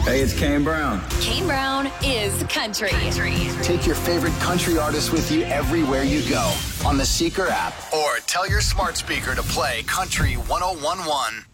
Hey, it's Kane Brown. Kane Brown is country. Take your favorite country artists with you everywhere you go on the Seeker app or tell your smart speaker to play Country 101.1.